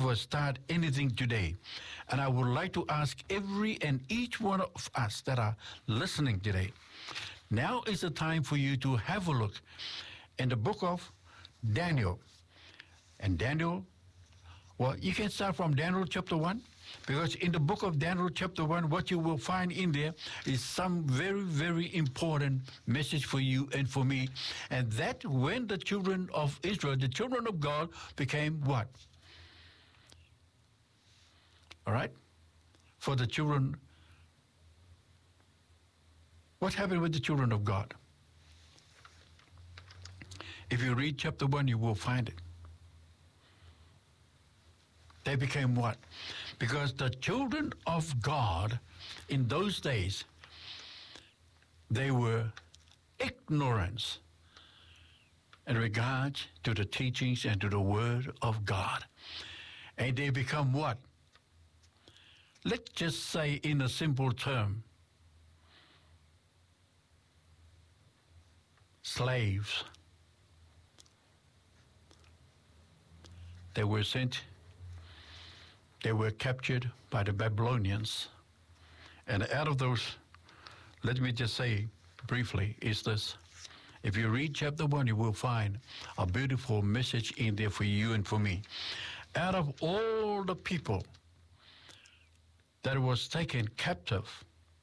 ever start anything today. And I would like to ask every and each one of us that are listening today, now is the time for you to have a look in the book of Daniel. And Daniel, well, you can start from Daniel chapter 1, because in the book of Daniel chapter 1, what you will find in there is some very, very important message for you and for me. And that when the children of Israel, the children of God, became what? All right? For the children, what happened with the children of God? If you read chapter 1, you will find it. They became what? Because the children of God in those days, they were ignorant in regards to the teachings and to the word of God. And they become what? Let's just say in a simple term, slaves. They were sent. They were captured by the Babylonians. And out of those, let me just say briefly, is this. If you read chapter 1, you will find a beautiful message in there for you and for me. Out of all the people that was taken captive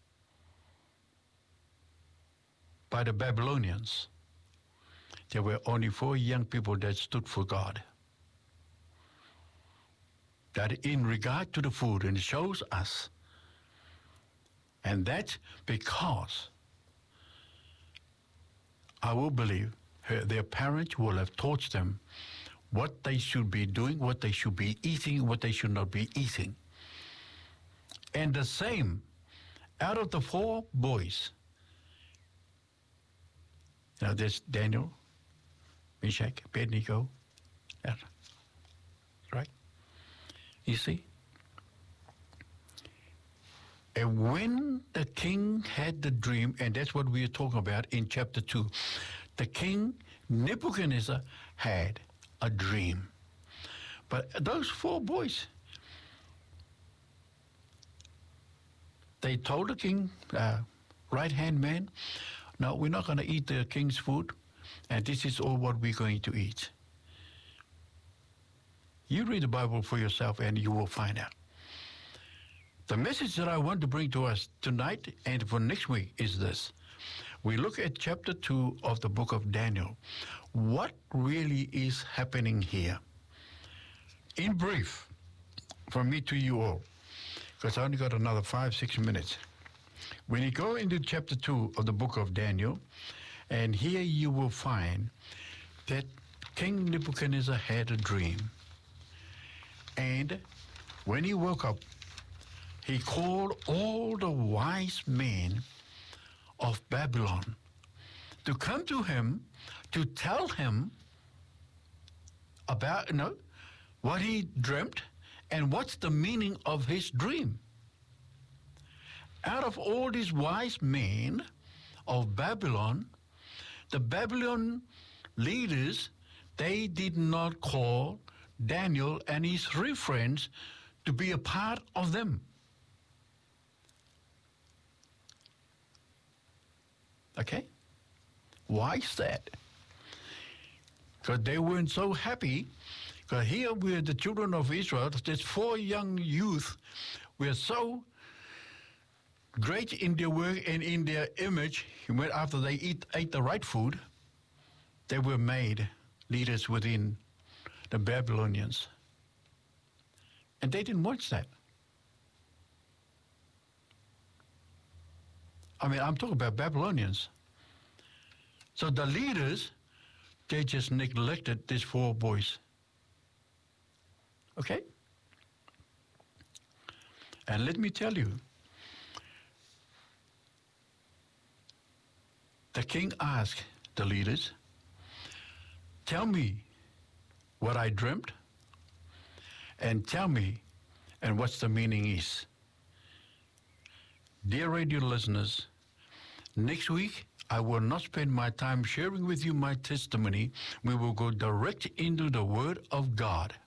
by the Babylonians, there were only 4 young people that stood for God. That in regard to the food, and it shows us, and that's because I will believe their parents will have taught them what they should be doing, what they should be eating, what they should not be eating. And the same, out of the 4 boys, now there's Daniel, Meshach, Abednego, right? You see? And when the king had the dream, and that's what we are talking about in chapter 2, the king Nebuchadnezzar had a dream. But those 4 boys, they told the king, right-hand man, no, we're not going to eat the king's food, and this is all what we're going to eat. You read the Bible for yourself and you will find out. The message that I want to bring to us tonight and for next week is this. We look at chapter 2 of the book of Daniel. What really is happening here? In brief, from me to you all, because I only got another 5-6 minutes. When you go into chapter 2 of the book of Daniel, and here you will find that King Nebuchadnezzar had a dream. And when he woke up, he called all the wise men of Babylon to come to him to tell him about, what he dreamt and what's the meaning of his dream. Out of all these wise men of Babylon, the Babylon leaders, they did not call Daniel and his 3 friends to be a part of them. Okay? Why is that? Because they weren't so happy. Because here we're the children of Israel, these 4 young youth were so great in their work and in their image. After they ate the right food, they were made leaders within the Babylonians. And they didn't watch that. I mean, I'm talking about Babylonians. So the leaders, they just neglected these 4 boys. Okay? And let me tell you, the king asked the leaders, tell me what I dreamt, and tell me, and what's the meaning is. Dear radio listeners, next week, I will not spend my time sharing with you my testimony. We will go direct into the Word of God.